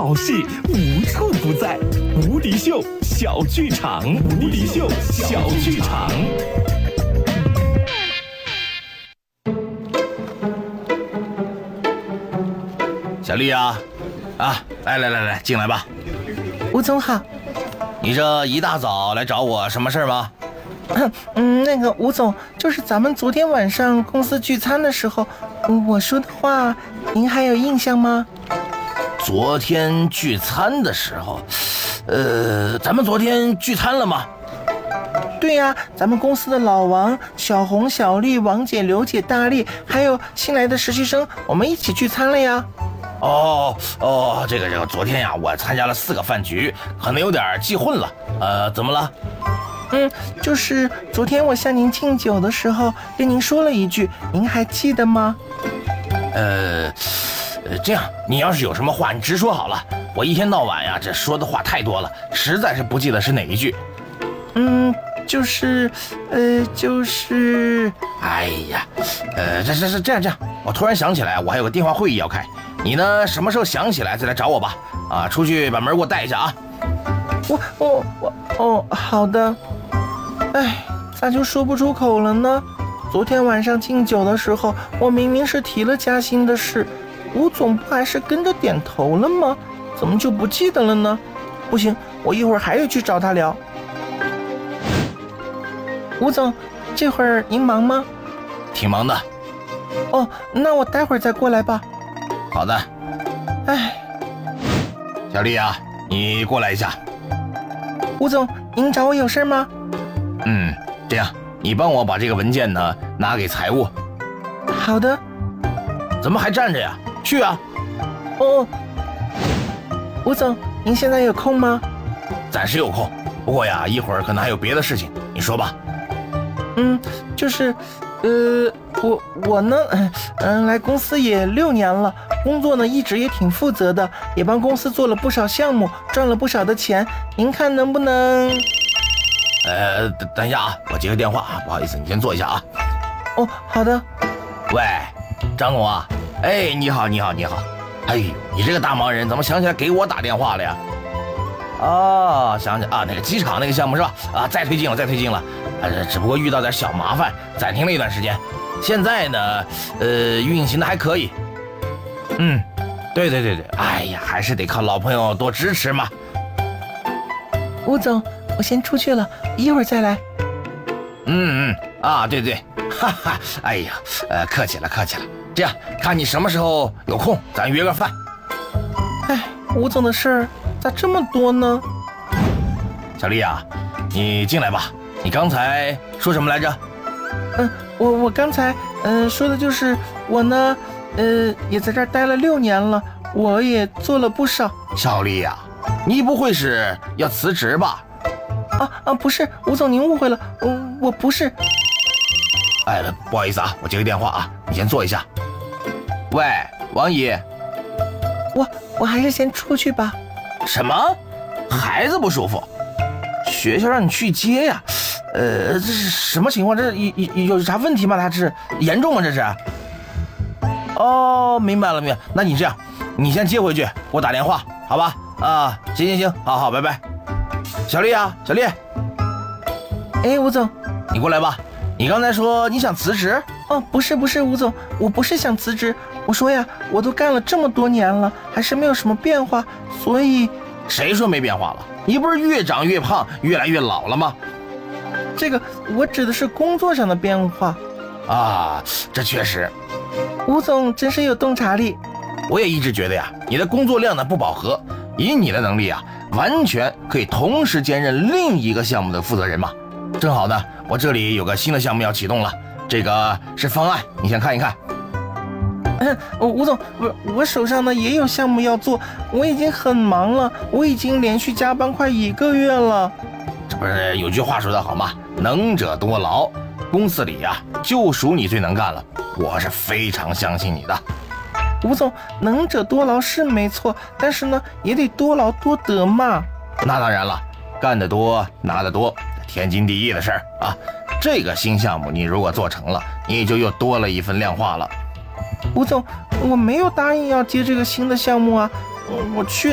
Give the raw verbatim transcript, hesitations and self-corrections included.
好戏无处不在，无敌秀小剧场，无敌秀小剧场。 小丽啊，啊，来来来来，进来吧。 吴总好。 你这一大早来找我，什么事吗？ 嗯，那个吴总，就是咱们昨天晚上公司聚餐的时候，我说的话，您还有印象吗？ 昨天聚餐的时候，呃，咱们昨天聚餐了吗？ 对呀、啊，咱们公司的老王、小红、小丽、王姐、刘姐、大力，还有新来的实习生，我们一起聚餐了呀。 哦哦，这个这个，昨天呀，我参加了四个饭局，可能有点记混了。呃，怎么了？ 嗯，就是昨天我向您敬酒的时候，跟您说了一句，您还记得吗？ 呃，呃，这样，你要是有什么话，你直说好了。我一天到晚呀，这说的话太多了，实在是不记得是哪一句。 嗯，就是，呃，就是， 哎呀，呃，这这这这样这样，我突然想起来，我还有个电话会议要开。你呢，什么时候想起来再来找我吧。啊，出去把门给我带一下啊。 我我我哦，好的。哎，咋就说不出口了呢？昨天晚上敬酒的时候，我明明是提了加薪的事，吴总不还是跟着点头了吗？怎么就不记得了呢？不行，我一会儿还得去找他聊。吴总，这会儿您忙吗？ 挺忙的。 哦，那我待会儿再过来吧。 好的。 哎， 小丽啊，你过来一下。 吴总，您找我有事吗？ 嗯，这样，你帮我把这个文件呢拿给财务。 好的。 怎么还站着呀？去啊！ 哦，吴总，您现在有空吗？ 暂时有空，不过呀，一会儿可能还有别的事情，你说吧。 嗯，就是，呃，我我呢，嗯、呃，来公司也六年了，工作呢一直也挺负责的，也帮公司做了不少项目，赚了不少的钱。您看能不能？ 呃，等等一下啊，我接个电话啊，不好意思，你先坐一下啊。 哦，好的。 喂，张总啊，哎，你好，你好，你好。哎呦，你这个大忙人，怎么想起来给我打电话了呀？哦，想起啊，那个机场那个项目是吧？啊，再推进了，再推进了。呃，只不过遇到点小麻烦，暂停了一段时间。现在呢，呃，运行的还可以。嗯，对对对对，哎呀，还是得靠老朋友多支持嘛。 吴总，我先出去了，一会儿再来。 嗯嗯啊，对对，哈哈，哎呀，呃，客气了客气了。这样，看你什么时候有空，咱约个饭。 哎，吴总的事儿咋这么多呢？ 小丽啊，你进来吧。你刚才说什么来着？ 嗯，我我刚才嗯、呃、说的就是我呢，呃，也在这儿待了六年了，我也做了不少。 小丽呀、啊，你不会是要辞职吧？ 啊啊，不是，吴总您误会了，我我不是。 哎，不好意思啊，我接个电话啊，你先坐一下。喂，王姨。 我我还是先出去吧。 什么？孩子不舒服？学校让你去接呀？呃，这是什么情况？这有有有啥问题吗？他是严重吗？这是？哦，明白了，明白。那你这样，你先接回去，给我打电话，好吧？啊，行行行，好好，拜拜。小丽啊，小丽。 哎，吴总， 你过来吧。你刚才说你想辞职？ 哦，不是不是，吴总，我不是想辞职。我说呀，我都干了这么多年了，还是没有什么变化，所以…… 谁说没变化了？你不是越长越胖，越来越老了吗？ 这个我指的是工作上的变化。 啊，这确实。 吴总真是有洞察力。 我也一直觉得呀，你的工作量呢不饱和，以你的能力啊，完全可以同时兼任另一个项目的负责人嘛。正好呢，我这里有个新的项目要启动了，这个是方案，你先看一看。 嗯，吴总，我我手上呢也有项目要做，我已经很忙了，我已经连续加班快一个月了。 这不是有句话说得好吗？能者多劳。公司里呀、啊，就属你最能干了，我是非常相信你的。 吴总，能者多劳是没错，但是呢，也得多劳多得嘛。 那当然了，干得多拿得多，天经地义的事儿啊。这个新项目你如果做成了，你就又多了一份量化了。 吴总，我没有答应要接这个新的项目啊，我去。